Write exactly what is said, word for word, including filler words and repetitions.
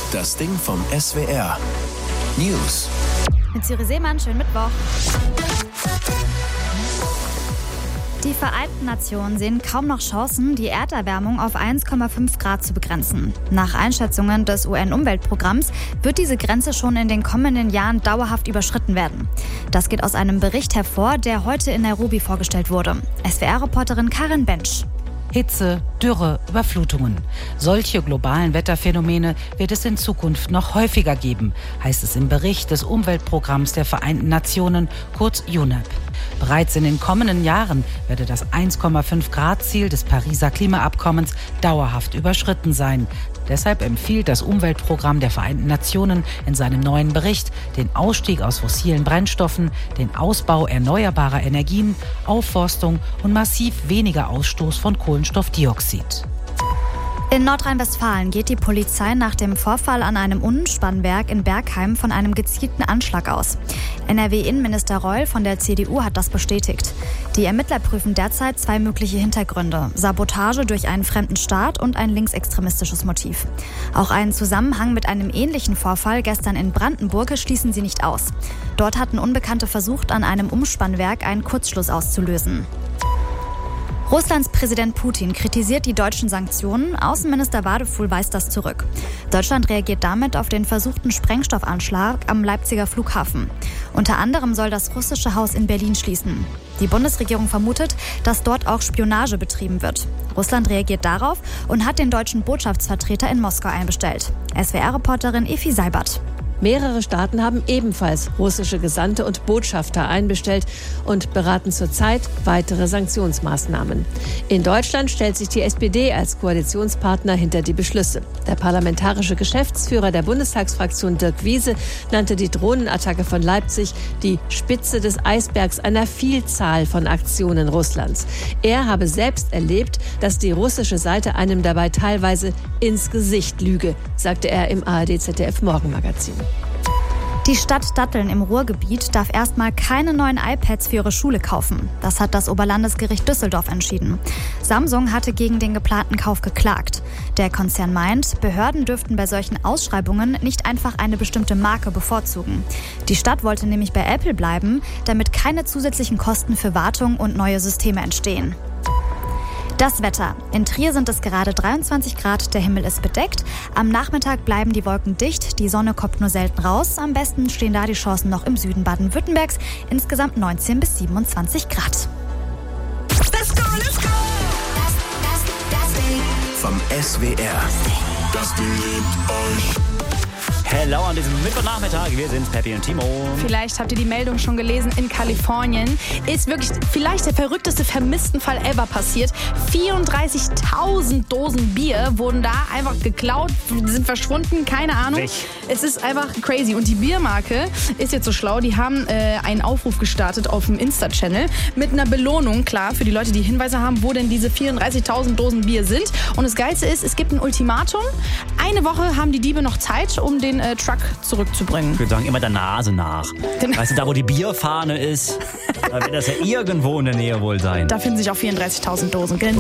Das Ding vom S W R. News. Mit Siri Seemann, schönen Mittwoch. Die Vereinten Nationen sehen kaum noch Chancen, die Erderwärmung auf eins Komma fünf Grad zu begrenzen. Nach Einschätzungen des U N-Umweltprogramms wird diese Grenze schon in den kommenden Jahren dauerhaft überschritten werden. Das geht aus einem Bericht hervor, der heute in Nairobi vorgestellt wurde. S W R-Reporterin Karin Bensch. Hitze, Dürre, Überflutungen. Solche globalen Wetterphänomene wird es in Zukunft noch häufiger geben, heißt es im Bericht des Umweltprogramms der Vereinten Nationen, kurz U N E P. Bereits in den kommenden Jahren werde das eins Komma fünf Grad Ziel des Pariser Klimaabkommens dauerhaft überschritten sein. Deshalb empfiehlt das Umweltprogramm der Vereinten Nationen in seinem neuen Bericht den Ausstieg aus fossilen Brennstoffen, den Ausbau erneuerbarer Energien, Aufforstung und massiv weniger Ausstoß von Kohlenstoffdioxid. In Nordrhein-Westfalen geht die Polizei nach dem Vorfall an einem Umspannwerk in Bergheim von einem gezielten Anschlag aus. N R W-Innenminister Reul von der C D U hat das bestätigt. Die Ermittler prüfen derzeit zwei mögliche Hintergründe: Sabotage durch einen fremden Staat und ein linksextremistisches Motiv. Auch einen Zusammenhang mit einem ähnlichen Vorfall gestern in Brandenburg schließen sie nicht aus. Dort hatten Unbekannte versucht, an einem Umspannwerk einen Kurzschluss auszulösen. Russlands Präsident Putin kritisiert die deutschen Sanktionen. Außenminister Wadefuhl weist das zurück. Deutschland reagiert damit auf den versuchten Sprengstoffanschlag am Leipziger Flughafen. Unter anderem soll das russische Haus in Berlin schließen. Die Bundesregierung vermutet, dass dort auch Spionage betrieben wird. Russland reagiert darauf und hat den deutschen Botschaftsvertreter in Moskau einbestellt. S W R-Reporterin Efi Seibert. Mehrere Staaten haben ebenfalls russische Gesandte und Botschafter einbestellt und beraten zurzeit weitere Sanktionsmaßnahmen. In Deutschland stellt sich die S P D als Koalitionspartner hinter die Beschlüsse. Der parlamentarische Geschäftsführer der Bundestagsfraktion Dirk Wiese nannte die Drohnenattacke von Leipzig die Spitze des Eisbergs einer Vielzahl von Aktionen Russlands. Er habe selbst erlebt, dass die russische Seite einem dabei teilweise ins Gesicht lüge, sagte er im A R D Z D F Morgenmagazin. Die Stadt Datteln im Ruhrgebiet darf erstmal keine neuen iPads für ihre Schule kaufen. Das hat das Oberlandesgericht Düsseldorf entschieden. Samsung hatte gegen den geplanten Kauf geklagt. Der Konzern meint, Behörden dürften bei solchen Ausschreibungen nicht einfach eine bestimmte Marke bevorzugen. Die Stadt wollte nämlich bei Apple bleiben, damit keine zusätzlichen Kosten für Wartung und neue Systeme entstehen. Das Wetter. In Trier sind es gerade dreiundzwanzig Grad, der Himmel ist bedeckt. Am Nachmittag bleiben die Wolken dicht, die Sonne kommt nur selten raus. Am besten stehen da die Chancen noch im Süden Baden-Württembergs. Insgesamt neunzehn bis siebenundzwanzig Grad. Let's go, let's go! Das, das, das Ding vom S W R. Das Ding liebt euch. Hello an diesem Mittwochnachmittag, wir sind Peppi und Timo. Vielleicht habt ihr die Meldung schon gelesen, in Kalifornien ist wirklich vielleicht der verrückteste Vermisstenfall ever passiert. vierunddreißigtausend Dosen Bier wurden da einfach geklaut, sind verschwunden, keine Ahnung. Weg. Es ist einfach crazy. Und die Biermarke ist jetzt so schlau, die haben äh, einen Aufruf gestartet auf dem Insta-Channel mit einer Belohnung, klar, für die Leute, die Hinweise haben, wo denn diese vierunddreißigtausend Dosen Bier sind. Und das Geilste ist, es gibt ein Ultimatum. Eine Woche haben die Diebe noch Zeit, um den äh, Truck zurückzubringen. Ich würde sagen, immer der Nase nach. Genau. Weißt du, da wo die Bierfahne ist, da wird das ja irgendwo in der Nähe wohl sein. Da finden sich auch vierunddreißigtausend Dosen. Genau.